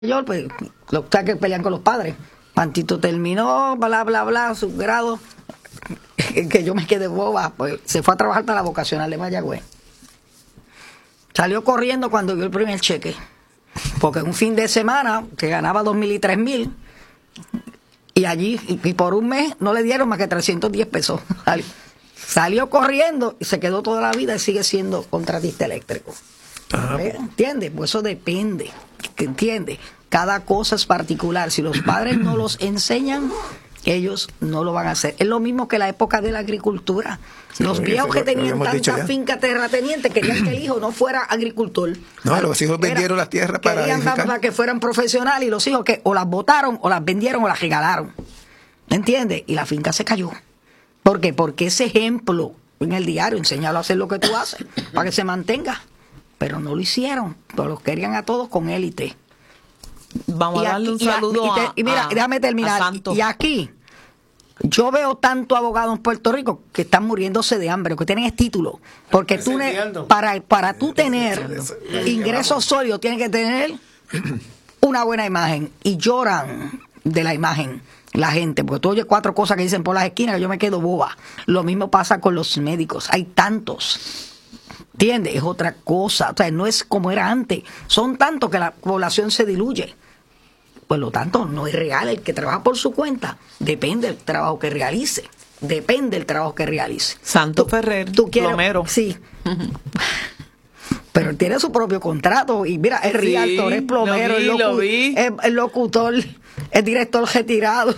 Yo, pues, los que pelean con los padres. Pantito terminó, bla, bla, bla, su grado, que yo me quedé boba, pues se fue a trabajar para la vocacional de Mayagüez. Salió corriendo cuando vio el primer cheque, porque un fin de semana que ganaba 2,000 y 3,000, y allí, y por un mes no le dieron más que 310 pesos. Salió corriendo y se quedó toda la vida y sigue siendo contratista eléctrico. ¿Entiendes? Pues eso depende. ¿Entiendes? Cada cosa es particular. Si los padres no los enseñan, ellos no lo van a hacer. Es lo mismo que la época de la agricultura. Los viejos que tenían tantas fincas terratenientes querían que el hijo no fuera agricultor. No, los hijos vendieron las tierras para que fueran profesionales, y los hijos que o las botaron, o las vendieron, o las regalaron. ¿Entiendes? Y la finca se cayó. ¿Por qué? Porque ese ejemplo en el diario, enseñarlo a hacer lo que tú haces, para que se mantenga. Pero no lo hicieron, pero los querían a todos con élite. Vamos a darle un saludo mira, déjame terminar. Y aquí, yo veo tanto abogado en Puerto Rico que están muriéndose de hambre, que tienen título. Porque tú para tú tener ingresos sólidos, tienes que tener una buena imagen. Y lloran de la imagen la gente, porque tú oyes 4 cosas que dicen por las esquinas que yo me quedo boba. Lo mismo pasa con los médicos. Hay tantos. ¿Entiendes? Es otra cosa. O sea, no es como era antes. Son tantos que la población se diluye. Por lo tanto, no es real. El que trabaja por su cuenta depende del trabajo que realice. Depende del trabajo que realice. Santo Ferrer, plomero. Sí. Pero él tiene su propio contrato. Y mira, es realtor, es plomero, es locutor, es director retirado.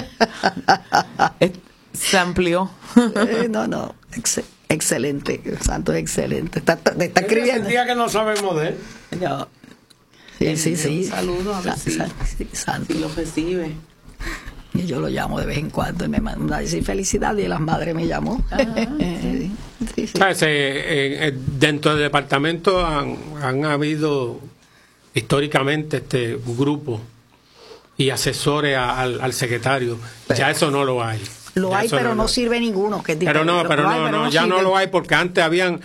Se amplió. No. Excelente, Santo es excelente. Está escribiendo. El día que no sabemos de él. No. Sí. Un saludo a ver si Santo lo recibe. Y yo lo llamo de vez en cuando. Él me manda a decir felicidades y las madres me llamó. Sí. Dentro del departamento han habido históricamente grupos y asesores al secretario. Ya eso no lo hay. Lo hay, pero no sirve ninguno. Pero ya no lo hay, porque antes habían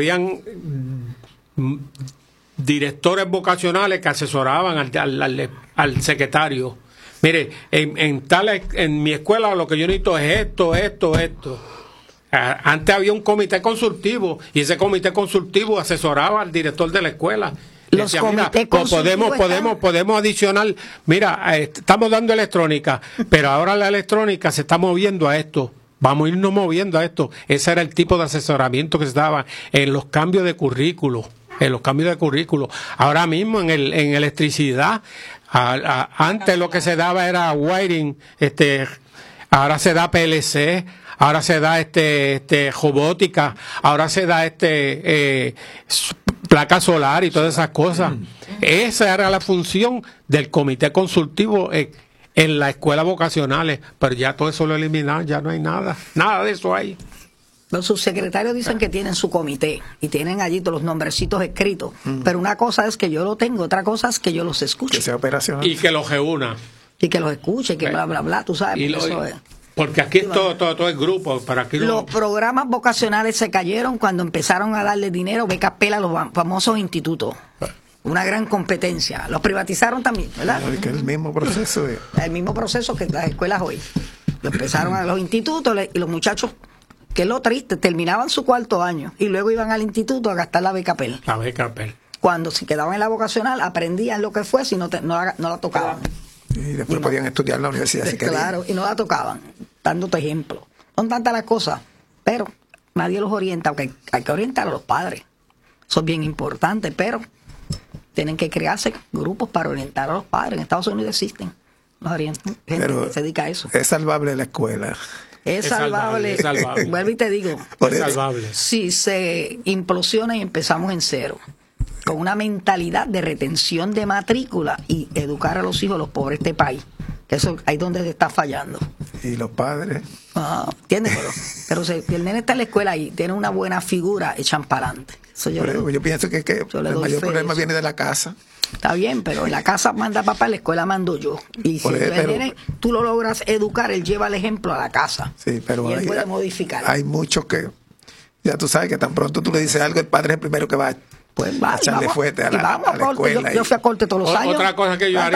directores vocacionales que asesoraban al secretario. Mire, en mi escuela lo que yo necesito es esto. Antes había un comité consultivo, y ese comité consultivo asesoraba al director de la escuela. Los decía, mira, podemos adicionar, mira, estamos dando electrónica, pero ahora la electrónica se está moviendo a esto, vamos a irnos moviendo a esto. Ese era el tipo de asesoramiento que se daba en los cambios de currículo, ahora mismo en electricidad, antes lo que se daba era wiring, ahora se da PLC, ahora se da robótica, ahora se da placa solar y todas esas cosas. Esa era la función del comité consultivo en las escuelas vocacionales, pero ya todo eso lo eliminaron, ya no hay nada de eso ahí. Los subsecretarios dicen que tienen su comité y tienen allí todos los nombrecitos escritos, pero una cosa es que yo lo tengo, otra cosa es que yo los escuche. Que sea operacional. Y que los reúna. Y que los escuche, que bla, bla, bla, tú sabes. Eso es. Porque aquí todo es grupo. Los programas vocacionales se cayeron cuando empezaron a darle dinero, becas PELA a los famosos institutos. Una gran competencia. Los privatizaron también, ¿verdad? Que es el mismo proceso. El mismo proceso que las escuelas hoy. Lo empezaron a los institutos, y los muchachos, que es lo triste, terminaban su 4º año y luego iban al instituto a gastar la beca PEL. La beca PEL. Cuando se quedaban en la vocacional, aprendían lo que fuese y no la tocaban. Y después podían estudiar en la universidad si querían. Claro, y no la tocaban, dándote ejemplo. Son tantas las cosas, pero nadie los orienta, porque hay que orientar a los padres. Eso es bien importante, pero tienen que crearse grupos para orientar a los padres. En Estados Unidos existen, los orientan, gente que se dedica a eso. Es salvable la escuela. Es salvable. Vuelvo y te digo, es salvable. Si se implosiona y empezamos en cero, con una mentalidad de retención de matrícula y educar a los hijos de los pobres de este país, que eso ahí es donde se está fallando. Y los padres. ¿Entiendes? Pero si el nene está en la escuela y tiene una buena figura, echan para adelante. Yo pienso que el mayor problema viene de la casa. Está bien, pero en la casa manda papá, en la escuela mando yo. Y si el nene tú lo logras educar, él lleva el ejemplo a la casa. Sí, pero y él puede modificar. Hay muchos que, ya tú sabes que tan pronto tú le dices algo, el padre es el primero que va Pues va, echarle fuerte a la escuela. yo fui a corte todos los años. Otra cosa que yo haría